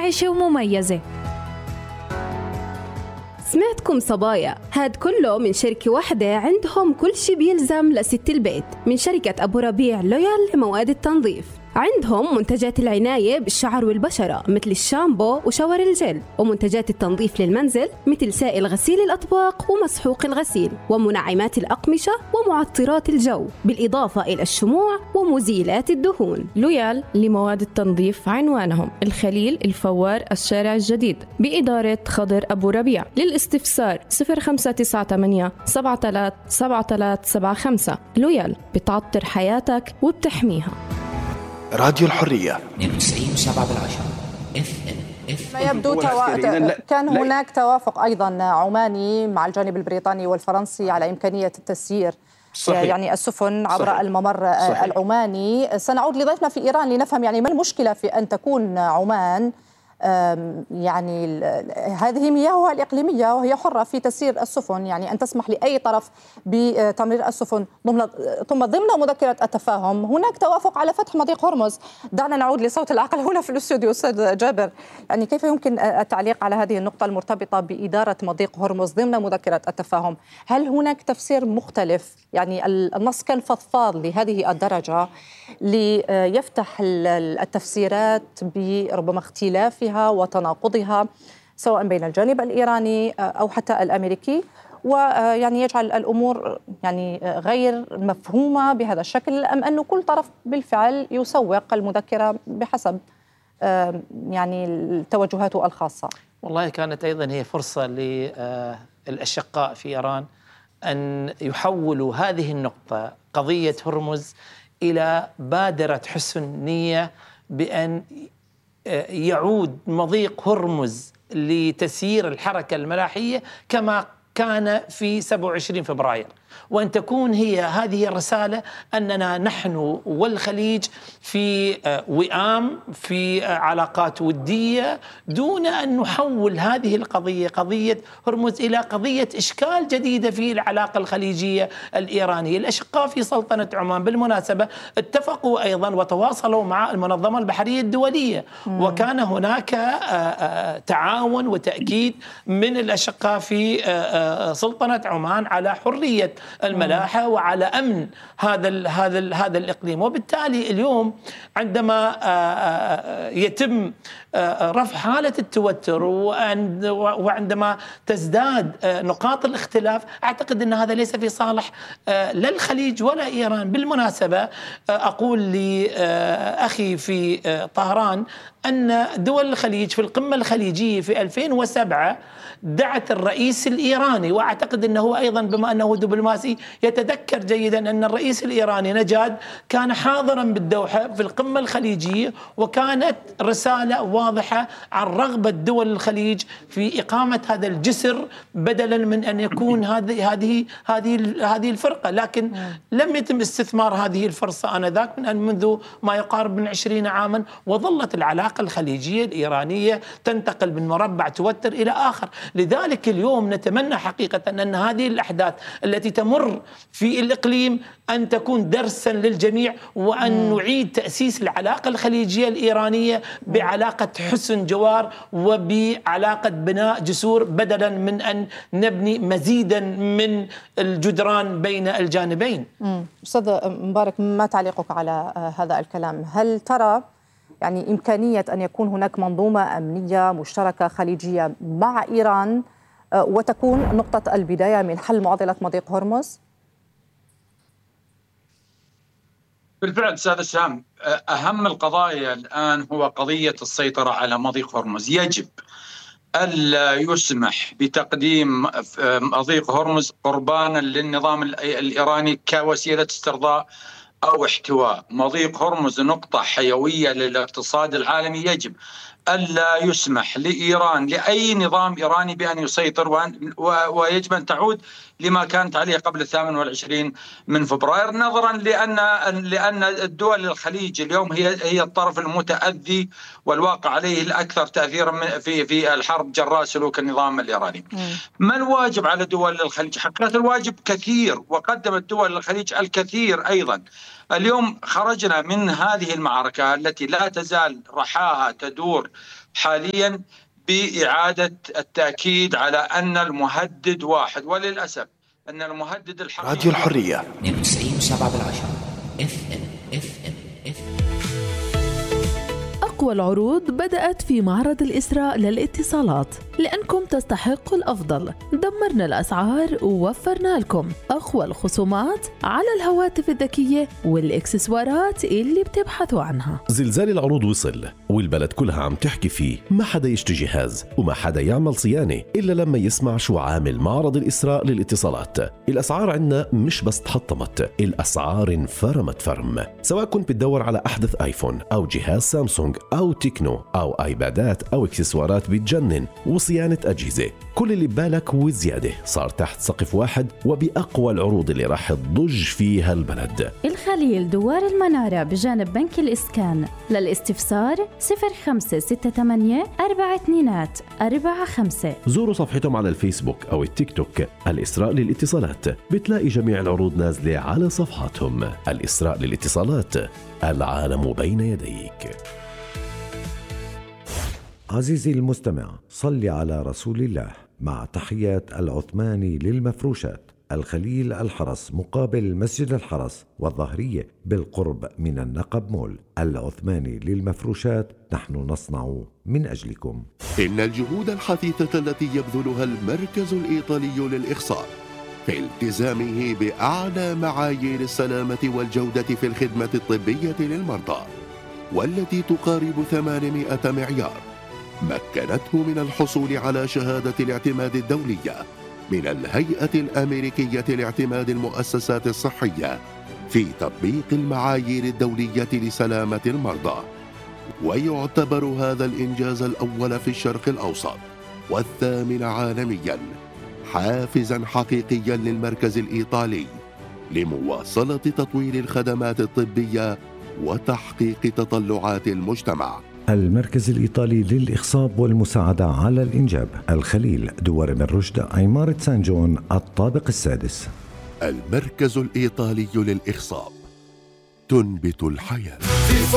منتعشة ومميزة. سمعتكم صبايا، هاد كله من شركة واحدة عندهم كل شي بيلزم لست البيت، من شركة أبو ربيع لويال لمواد التنظيف. عندهم منتجات العناية بالشعر والبشرة مثل الشامبو وشاور الجل، ومنتجات التنظيف للمنزل مثل سائل غسيل الأطباق ومسحوق الغسيل، ومنعمات الأقمشة ومعطرات الجو، بالإضافة إلى الشموع ومزيلات الدهون. لويال لمواد التنظيف عنوانهم الخليل الفوار الشارع الجديد بإدارة خضر أبو ربيع. للاستفسار 0598 737375. لويال بتعطر حياتك وبتحميها. راديو الحرية 92.7 ما يبدو كان هناك توافق أيضا عماني مع الجانب البريطاني والفرنسي على إمكانية التسيير صحيح. يعني السفن عبر صحيح. الممر صحيح. العماني. سنعود لضيفنا في إيران لنفهم يعني ما المشكلة في أن تكون عمان يعني هذه مياهها الإقليمية وهي حرة في تسيير السفن، يعني أن تسمح لأي طرف بتمرير السفن ضمن مذكرة التفاهم. هناك توافق على فتح مضيق هرمز. دعنا نعود لصوت العقل هنا في الاستوديو. أستاذ جابر، يعني كيف يمكن التعليق على هذه النقطة المرتبطة بإدارة مضيق هرمز ضمن مذكرة التفاهم؟ هل هناك تفسير مختلف؟ يعني النص كان فضفاض لهذه الدرجة ليفتح التفسيرات بربما اختلافها وتناقضها سواء بين الجانب الإيراني أو حتى الأمريكي، ويعني يجعل الأمور يعني غير مفهومة بهذا الشكل، أم أن كل طرف بالفعل يسوق المذكرة بحسب يعني توجهاته الخاصة؟ والله كانت أيضا هي فرصة للأشقاء في إيران أن يحولوا هذه النقطة قضية هرمز إلى بادرة حسن نية بأن يعود مضيق هرمز لتسيير الحركة الملاحية كما كان في 27 فبراير، وأن تكون هذه الرسالة أننا نحن والخليج في وئام، في علاقات ودية، دون أن نحول هذه القضية قضية هرمز إلى قضية إشكال جديدة في العلاقة الخليجية الإيرانية. الأشقاء في سلطنة عمان بالمناسبة اتفقوا أيضا وتواصلوا مع المنظمة البحرية الدولية، وكان هناك تعاون وتأكيد من الأشقاء في سلطنة عمان على حرية الملاحة وعلى أمن هذا الإقليم. وبالتالي اليوم عندما يتم رفع حالة التوتر وعندما تزداد نقاط الاختلاف، أعتقد أن هذا ليس في صالح لا الخليج ولا إيران. بالمناسبة أقول لأخي في طهران أن دول الخليج في القمة الخليجية في 2007 دعت الرئيس الإيراني، وأعتقد أنه أيضا بما أنه دبلوماسي يتذكر جيدا أن الرئيس الإيراني نجاد كان حاضرا بالدوحة في القمة الخليجية، وكانت رسالة واضحة عن رغبة دول الخليج في إقامة هذا الجسر بدلا من أن يكون هذه الفرقة. لكن لم يتم استثمار هذه الفرصة آنذاك منذ ما يقارب من 20 عاما، وظلت العلاقة الخليجية الإيرانية تنتقل من مربع توتر إلى آخر. لذلك اليوم نتمنى حقيقة أن هذه الأحداث التي تمر في الإقليم أن تكون درسا للجميع، وأن نعيد تأسيس العلاقة الخليجية الإيرانية بعلاقة حسن جوار وبعلاقة بناء جسور بدلا من أن نبني مزيدا من الجدران بين الجانبين. أستاذ مبارك، ما تعليقك على هذا الكلام؟ هل ترى يعني إمكانية أن يكون هناك منظومة أمنية مشتركة خليجية مع إيران وتكون نقطة البداية من حل معضلة مضيق هرمز؟ بالفعل أستاذ سام، أهم القضايا الآن هو قضية السيطرة على مضيق هرمز. يجب ألا يسمح بتقديم مضيق هرمز قربانا للنظام الإيراني كوسيلة استرضاء أو احتواء. مضيق هرمز نقطة حيوية للاقتصاد العالمي، يجب ألا يسمح لإيران لأي نظام إيراني بأن يسيطر، ويجب أن تعود لما كانت عليه قبل 28 من فبراير، نظرا لأن الدول الخليج اليوم هي الطرف المتأذي والواقع عليه الأكثر تأثيرا في الحرب جراء سلوك النظام الإيراني. ما الواجب على دول الخليج؟ حقيقة الواجب كثير، وقدمت دول الخليج الكثير أيضا. اليوم خرجنا من هذه المعركة التي لا تزال رحاها تدور حاليا بإعادة التأكيد على أن المهدد واحد، وللأسف أن المهدد الحقيقي راديو الحرية 92.7 FM. أقوى العروض بدأت في معرض الإسراء للاتصالات، لأنكم تستحقوا الأفضل. دمرنا الأسعار ووفرنا لكم أقوى الخصومات على الهواتف الذكية والإكسسوارات اللي بتبحثوا عنها. زلزال العروض وصل والبلد كلها عم تحكي فيه، ما حدا يشتري جهاز وما حدا يعمل صيانة إلا لما يسمع شو عامل معرض الإسراء للاتصالات. الأسعار عنا مش بس تحطمت، الأسعار انفرمت فرم. سواء كنت بتدور على أحدث آيفون أو جهاز سامسونج أو تكنو أو آيبادات أو إكسسوارات بتجنن وصيانة أجهزة، كل اللي ببالك وزيادة صار تحت سقف واحد وبأقوى العروض اللي راح تضج فيها البلد. الخليل دوار المنارة بجانب بنك الإسكان. للاستفسار 0568 4245. زوروا صفحتهم على الفيسبوك أو التيك توك الإسراء للاتصالات، بتلاقي جميع العروض نازلة على صفحاتهم. الإسراء للاتصالات، العالم بين يديك. عزيزي المستمع، صل على رسول الله. مع تحيات العثماني للمفروشات، الخليل الحرس مقابل مسجد الحرس والظهرية بالقرب من النقب مول. العثماني للمفروشات، نحن نصنع من أجلكم. إن الجهود الحثيثة التي يبذلها المركز الإيطالي للإخصاب في التزامه بأعلى معايير السلامة والجودة في الخدمة الطبية للمرضى، والتي تقارب 800 معيار، مكنته من الحصول على شهادة الاعتماد الدولية من الهيئة الأمريكية لاعتماد المؤسسات الصحية في تطبيق المعايير الدولية لسلامة المرضى. ويعتبر هذا الإنجاز الأول في الشرق الأوسط والثامن عالميا حافزا حقيقيا للمركز الإيطالي لمواصلة تطوير الخدمات الطبية وتحقيق تطلعات المجتمع. المركز الإيطالي للإخصاب والمساعدة على الإنجاب، الخليل، دوار بن رشد، عمارة سان جون، الطابق السادس. المركز الإيطالي للإخصاب، تنبت الحياة.